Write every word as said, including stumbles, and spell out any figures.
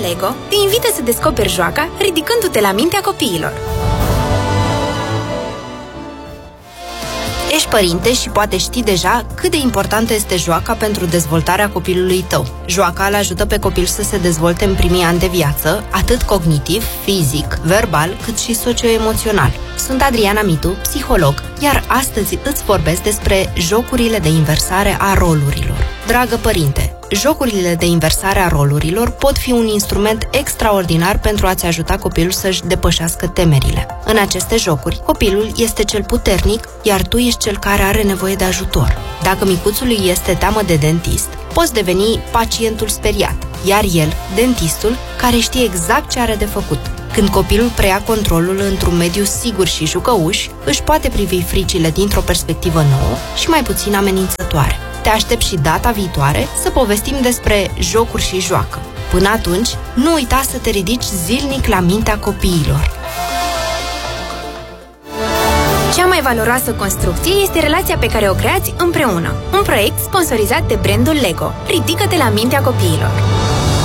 Lego te invită să descoperi joaca ridicându-te la mintea copiilor. Ești părinte și poate știi deja cât de importantă este joaca pentru dezvoltarea copilului tău. Joaca îl ajută pe copil să se dezvolte în primii ani de viață, atât cognitiv, fizic, verbal, cât și socioemoțional. Sunt Adriana Mitu, psiholog, iar astăzi îți vorbesc despre jocurile de inversare a rolurilor. Dragă părinte, jocurile de inversare a rolurilor pot fi un instrument extraordinar pentru a-ți ajuta copilul să-și depășească temerile. În aceste jocuri, copilul este cel puternic, iar tu ești cel care are nevoie de ajutor. Dacă micuțului este teamă de dentist, poți deveni pacientul speriat, iar el, dentistul, care știe exact ce are de făcut. Când copilul preia controlul într-un mediu sigur și jucăuș, își poate privi fricile dintr-o perspectivă nouă și mai puțin amenințătoare. Te aștept și data viitoare să povestim despre jocuri și joacă. Până atunci, nu uita să te ridici zilnic la mintea copiilor. Cea mai valoroasă construcție este relația pe care o creați împreună. Un proiect sponsorizat de brandul Lego. Ridică-te la mintea copiilor.